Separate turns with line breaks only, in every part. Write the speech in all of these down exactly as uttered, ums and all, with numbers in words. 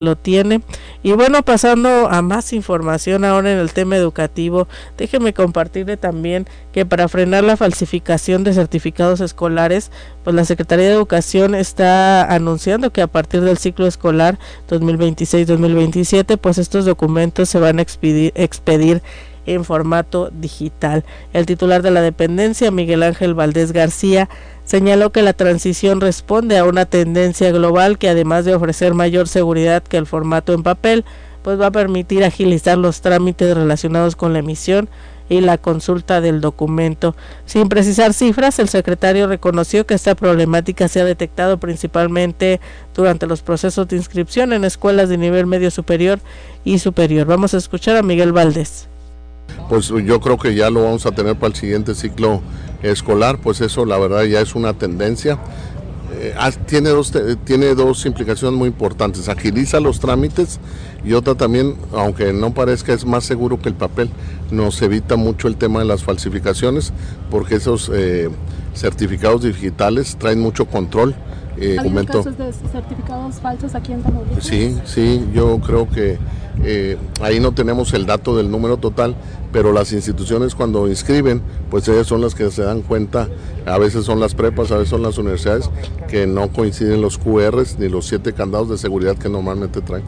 lo tiene. Y bueno, pasando a más información ahora en el tema educativo, déjeme compartirle también que para frenar la falsificación de certificados escolares, pues la Secretaría de Educación está anunciando que a partir del ciclo escolar dos mil veintiséis dos mil veintisiete, pues estos documentos se van a expedir, expedir en formato digital. El titular de la dependencia, Miguel Ángel Valdés García, señaló que la transición responde a una tendencia global que, además de ofrecer mayor seguridad que el formato en papel, pues va a permitir agilizar los trámites relacionados con la emisión y la consulta del documento. Sin precisar cifras, el secretario reconoció que esta problemática se ha detectado principalmente durante los procesos de inscripción en escuelas de nivel medio superior y superior. Vamos a escuchar a Miguel Valdés.
Pues yo creo que ya lo vamos a tener para el siguiente ciclo escolar, pues eso la verdad ya es una tendencia. Eh, tiene, dos, tiene dos implicaciones muy importantes: agiliza los trámites, y otra también, aunque no parezca, es más seguro que el papel. Nos evita mucho el tema de las falsificaciones, porque esos eh, certificados digitales traen mucho control.
Eh, ¿Hay casos de certificados falsos aquí en Tamaulipas?
Sí, sí, yo creo que eh, ahí no tenemos el dato del número total, pero las instituciones cuando inscriben, pues ellas son las que se dan cuenta. A veces son las prepas, a veces son las universidades, que no coinciden los cu erres ni los siete candados de seguridad que normalmente traen.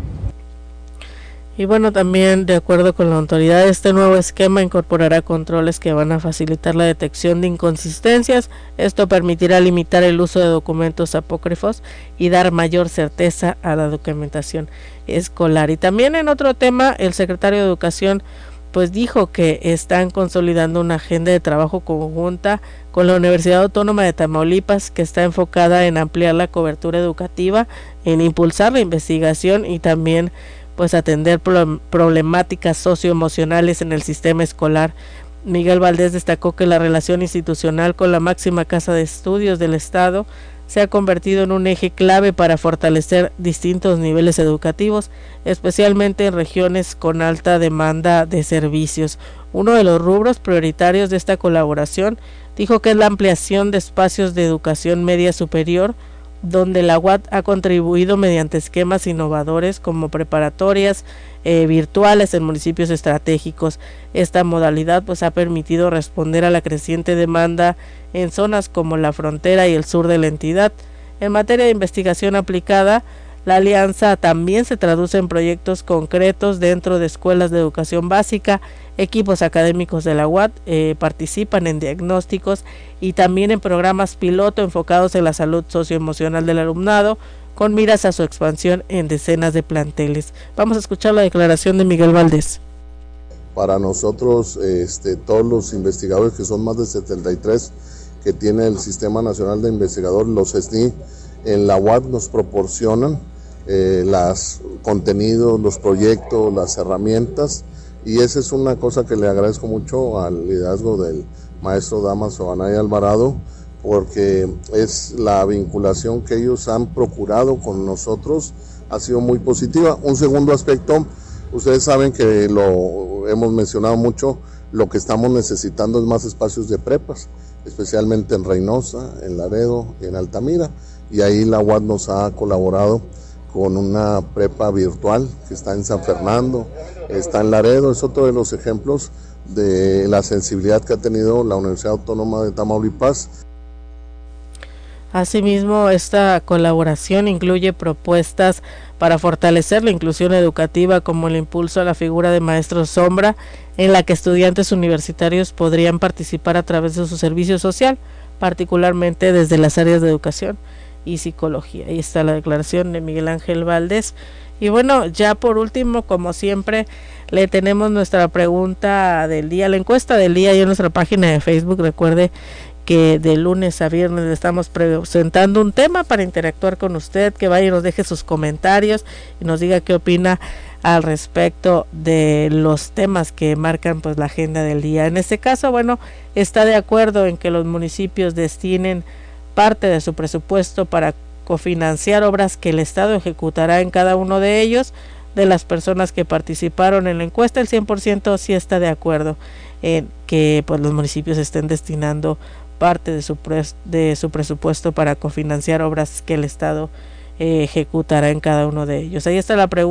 Y bueno, también de acuerdo con la autoridad, este nuevo esquema incorporará controles que van a facilitar la detección de inconsistencias. Esto permitirá limitar el uso de documentos apócrifos y dar mayor certeza a la documentación escolar. Y también en otro tema, el secretario de Educación pues dijo que están consolidando una agenda de trabajo conjunta con la Universidad Autónoma de Tamaulipas, que está enfocada en ampliar la cobertura educativa, en impulsar la investigación y también pues atender problemáticas socioemocionales en el sistema escolar. Miguel Valdés destacó que la relación institucional con la máxima casa de estudios del estado se ha convertido en un eje clave para fortalecer distintos niveles educativos, especialmente en regiones con alta demanda de servicios. Uno de los rubros prioritarios de esta colaboración, dijo, que es la ampliación de espacios de educación media superior, donde la U A T ha contribuido mediante esquemas innovadores como preparatorias eh, virtuales en municipios estratégicos. Esta modalidad pues ha permitido responder a la creciente demanda en zonas como la frontera y el sur de la entidad. En materia de investigación aplicada, la alianza también se traduce en proyectos concretos dentro de escuelas de educación básica. Equipos académicos de la U A T eh, participan en diagnósticos y también en programas piloto enfocados en la salud socioemocional del alumnado, con miras a su expansión en decenas de planteles. Vamos a escuchar la declaración de Miguel Valdés.
Para nosotros, este, todos los investigadores, que son más de setenta y tres que tiene el Sistema Nacional de Investigadores, los S N I, en la U A T nos proporcionan eh, los contenidos, los proyectos, las herramientas, y esa es una cosa que le agradezco mucho al liderazgo del maestro Dámaso Anaya Alvarado, porque es la vinculación que ellos han procurado con nosotros, ha sido muy positiva. Un segundo aspecto, ustedes saben que lo hemos mencionado mucho, lo que estamos necesitando es más espacios de prepas, especialmente en Reynosa, en Laredo y en Altamira, y ahí la U A T nos ha colaborado con una prepa virtual que está en San Fernando, está en Laredo. Es otro de los ejemplos de la sensibilidad que ha tenido la Universidad Autónoma de Tamaulipas.
Asimismo, esta colaboración incluye propuestas para fortalecer la inclusión educativa, como el impulso a la figura de maestro sombra, en la que estudiantes universitarios podrían participar a través de su servicio social, particularmente desde las áreas de educación y psicología. Ahí está la declaración de Miguel Ángel Valdés. Y bueno, ya por último, como siempre, le tenemos nuestra pregunta del día, la encuesta del día, y en nuestra página de Facebook. Recuerde que de lunes a viernes le estamos presentando un tema para interactuar con usted, que vaya y nos deje sus comentarios y nos diga qué opina al respecto de los temas que marcan pues la agenda del día. En este caso, bueno, está de acuerdo en que los municipios destinen parte de su presupuesto para cofinanciar obras que el Estado ejecutará en cada uno de ellos. De las personas que participaron en la encuesta, el cien por ciento sí está de acuerdo en que pues los municipios estén destinando parte de su, pres, de su presupuesto para cofinanciar obras que el Estado eh, ejecutará en cada uno de ellos. Ahí está la pregunta.